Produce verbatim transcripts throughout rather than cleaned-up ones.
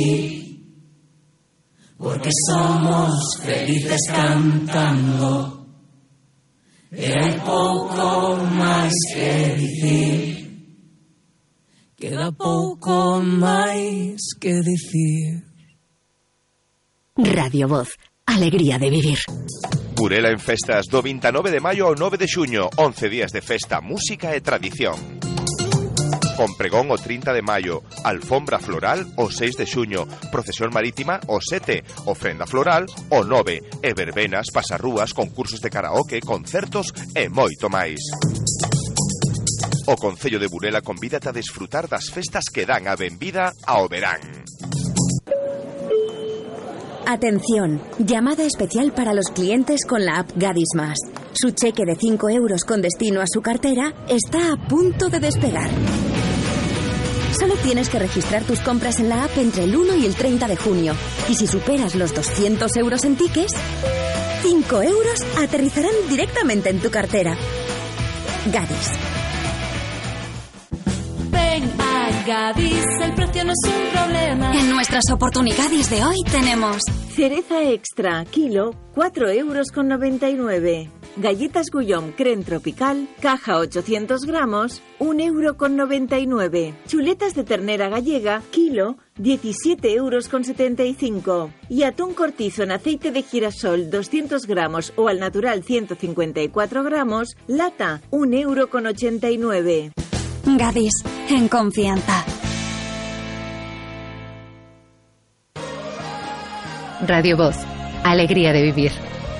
porque somos felices cantando, e hai pouco máis que dicir, queda pouco máis que dicir. Radio Voz, alegría de vivir. Burela en festas do vinte e nove de maio ao nove de xuño, once días de festa, música e tradición. Con pregón o trinta de maio, alfombra floral o seis de xuño, procesión marítima o sete, ofrenda floral o nove, e verbenas, pasarrúas, concursos de karaoke, concertos e moito máis. O Concello de Burela convídate a desfrutar das festas que dan a benvida ao verán. Atención, llamada especial para los clientes con la app Gadis Más. Su cheque de cinco euros con destino a su cartera está a punto de despegar. Solo tienes que registrar tus compras en la app entre el uno y el treinta de junio. Y si superas los doscientos euros en tickets, cinco euros aterrizarán directamente en tu cartera. Gadis. Ven a Gadis, el precio no es un problema. En nuestras oportunidades de hoy tenemos cereza extra, kilo, cuatro euros con noventa y nueve. Galletas Gullón Creme Tropical, caja ochocientos gramos, un euro con noventa y nueve. Chuletas de ternera gallega, kilo, diecisiete euros con setenta y cinco. Y atún cortizo en aceite de girasol, doscientos gramos o al natural ciento cincuenta y cuatro gramos, lata, un euro con ochenta y nueve. Gadis, en confianza. Radio Voz, alegría de vivir.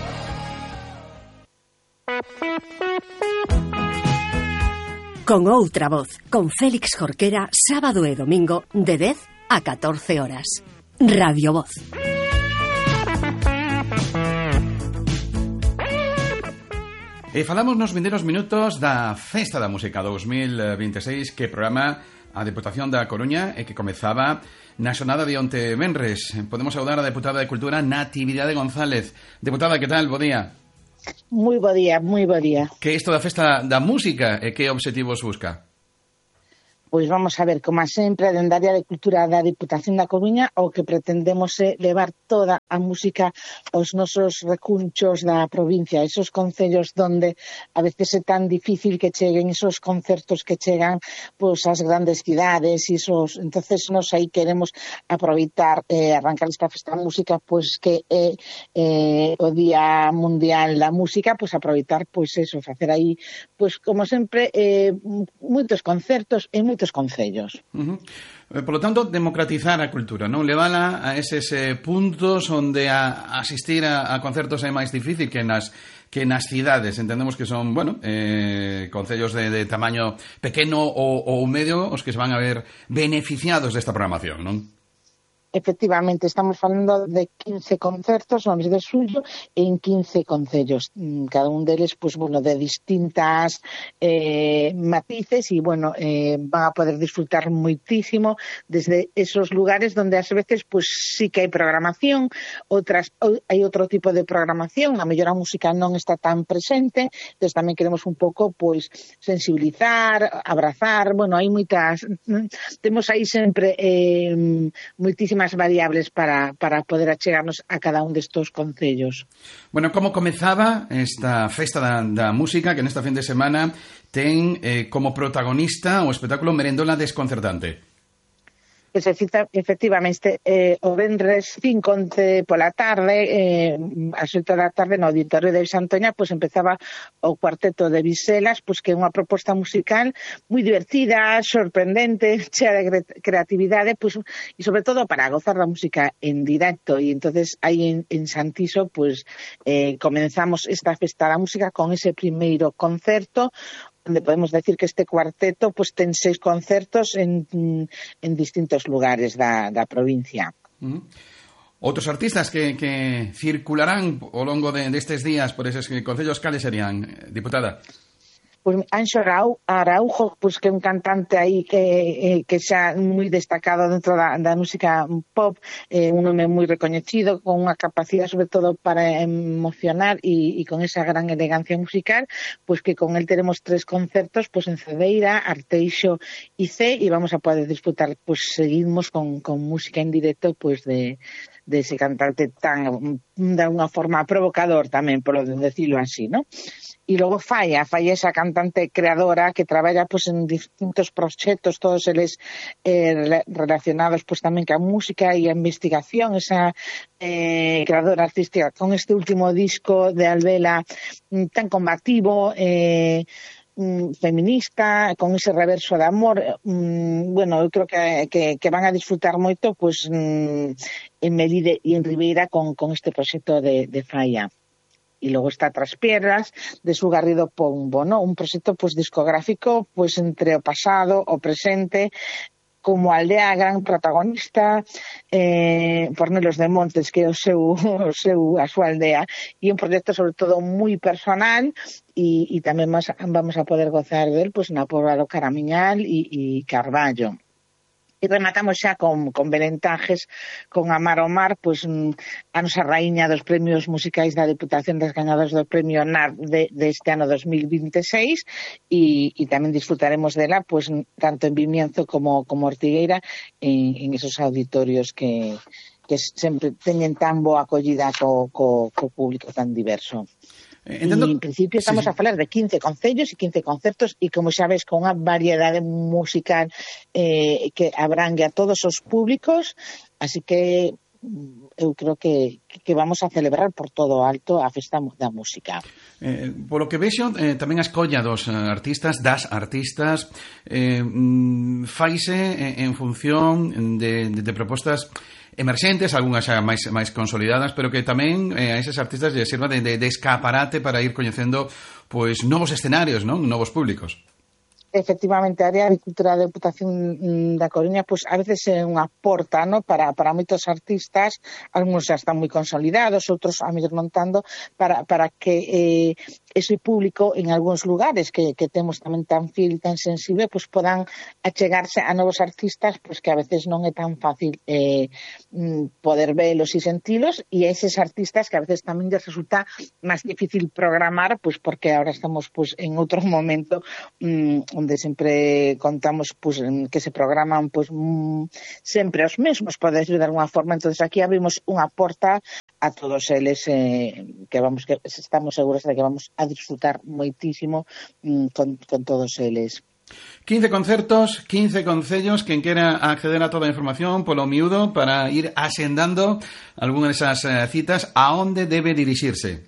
Con outra voz, con Félix Jorquera, sábado e domingo de dez a catorce horas. Radio Voz. E falamos nos vindeiros minutos da Festa da Música dous mil vinte e seis que programa a Deputación da Coruña e que comezaba na xornada de onte venres. Podemos saudar a deputada de Cultura Natividade González. Deputada, que tal? Bo día. Moi bo día, moi bo día. Que é isto da Festa da Música e que obxectivos busca? Pois vamos a ver, como sempre, dende a área de cultura da Diputación da Coruña, o que pretendemos é levar toda a música aos nosos recunchos da provincia, esos concellos donde a veces é tan difícil que cheguen esos concertos que chegan pois ás grandes cidades, e esos, entonces nos aí queremos aproveitar, eh, arrancar esta festa da música, pois que é eh, o Día Mundial da Música, pois aproveitar, pois eso, facer aí, pois como sempre, eh, moitos concertos e moitos concellos. Uh-huh. Por lo tanto, democratizar a cultura, non? Levala a eses eh, puntos onde a, asistir a, a concertos é máis difícil que nas que nas cidades. Entendemos que son, bueno, eh, concellos de, de tamaño pequeno ou, ou medio os que se van a ver beneficiados desta programación, non? Efectivamente, estamos falando de quince concertos no mes de xullo en quince concellos, cada un deles, pues, bueno, de distintas eh, matices, y bueno, eh, van a poder disfrutar moitísimo desde esos lugares donde ás veces pues sí que hai programación, outras hai outro tipo de programación, a mellor a música non está tan presente, entonces tamén queremos un pouco pues sensibilizar, abrazar, bueno, hai moitas, temos aí sempre eh, moitísimas variables para, para poder achegarnos a cada un destos concellos. Bueno, como comezaba esta festa da, da música que nesta fin de semana ten eh, como protagonista o espectáculo Merendola Desconcertante? Pois efectivamente, eh, o venres cinco once pola tarde, eh, a sete da tarde no Auditorio de Santoña, pois empezaba o cuarteto de Viselas, pois que é unha proposta musical moi divertida, sorprendente, chea de creatividade, pois, e sobre todo para gozar da música en directo. E entonces aí en, en Santiso, pois eh, comenzamos esta festa da música con ese primeiro concerto, onde podemos decir que este cuarteto pues ten seis concertos en, en distintos lugares da, da provincia. Uh-huh. Outros artistas que, que circularán ao longo de, destes días por eses concellos, cales serían, diputada? Pois Anxo Araujo, pois que é un cantante aí que, eh, que xa moi destacado dentro da, da música pop, eh, un nome moi recoñecido, con unha capacidade sobre todo para emocionar e, e con esa gran elegancia musical, pois que con el teremos tres concertos, pois en Cedeira, Arteixo e C, e vamos a poder disfrutar, pois seguimos con, con música en directo, pois de de ese cantante tan, de unha forma provocador tamén, por decirlo así, ¿no? E logo Falla, Falla esa cantante creadora que traballa pues, en distintos proxectos, todos eles eh, relacionados pues, tamén ca música e a investigación, esa eh, creadora artística con este último disco de Albela tan combativo, eh, feminista, con ese reverso de amor, mm, bueno, eu creo que, que, que van a disfrutar moito pues, mm, en Melide e en Ribeira con, con este proxecto de, de Falla. E logo está Tras Piedras, de Su Garrido Pombo, ¿no? Un proxecto pues, discográfico pues, entre o pasado, o presente, como Aldea gran protagonista, eh, Pornelos de Montes, que é o seu, o seu, a súa aldea, e un proxecto sobre todo moi personal, e, e tamén mas, vamos a poder gozar del pues, na Pobra do Caramiñal e, e Carballo. E rematamos xa con, con Belentajes, con Amar o Mar, pois, a nosa raíña dos premios musicais da Diputación das gañadoras do premio N A R de, de este ano dos mil veintiséis, e, e tamén disfrutaremos dela, pois, tanto en Vimienzo como, como Ortigueira, en, en esos auditorios que, que sempre teñen tan boa acollida co, co, co público tan diverso. Entendo... E, en principio, estamos sí, sí. a falar de quince concellos e quince concertos e, como xa ves, con unha variedade musical eh, que abrangue a todos os públicos, así que eu creo que, que vamos a celebrar por todo alto a festa da música. Eh, por lo que vexo, eh, tamén a escolla dos artistas, das artistas, eh, faise en función de, de, de propostas emerxentes, algunhas xa máis, máis consolidadas, pero que tamén eh, a eses artistas lle sirva de, de, de escaparate para ir coñecendo pois novos escenarios, non? Novos públicos. Efectivamente, a área de cultura da Deputación da Coruña pois a veces é unha porta, ¿no? para, para moitos artistas, algúns xa están moi consolidados, outros a mellor montando, para, para que eh, ese público en algúns lugares que, que temos tamén tan fiel e tan sensible, pois podan achegarse a novos artistas pois que a veces non é tan fácil eh, poder velos e sentilos, e a eses artistas que a veces tamén lles resulta máis difícil programar, pois porque agora estamos pois en outro momento mm, onde sempre contamos pues, que se programan pues, mm, sempre os mesmos, por decir de alguna forma. Entonces aquí abrimos unha porta a todos eles eh, que vamos que estamos seguros de que vamos a disfrutar moitísimo mm, con, con todos eles. quince concertos, quince concellos. Quen quera acceder a toda a información polo miúdo para ir asendando algunha desas eh, citas, a onde debe dirixirse?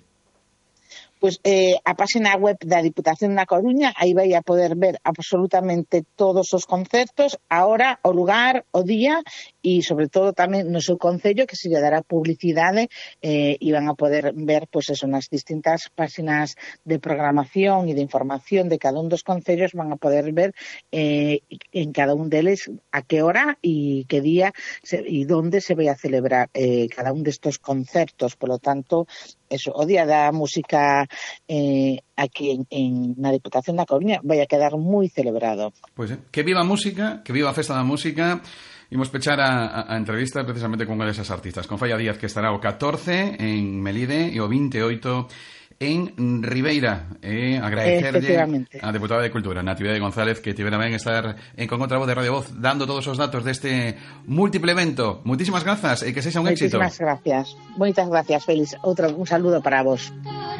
Pois eh, a página web da Diputación da Coruña, aí vai a poder ver absolutamente todos os concertos, a hora, o lugar, o día, e sobre todo tamén no seu concello, que se lle dará publicidade eh, e van a poder ver pois eso, nas distintas páxinas de programación e de información de cada un dos concellos, van a poder ver eh, en cada un deles a que hora e que día se, e onde se vai a celebrar eh, cada un destos concertos. Por lo tanto, eso, o Día da Música eh, aquí en, en na Diputación da Coruña vai a quedar moi celebrado. Pois pues, eh, que viva a música, que viva a festa da música. Imos pechar a, a, a entrevista precisamente con unha desas artistas, con Falla Díaz, que estará o catorce en Melide e o vinte e oito en Ribeira. E agradecerlle a Deputada de Cultura, Natividade González, que tivera ben estar en Con Outra Voz de Radio Voz dando todos os datos deste múltiple evento. Moitísimas grazas e que sexa un éxito. Moitísimas gracias. Moitas gracias, Félix. Outro un saludo para vos.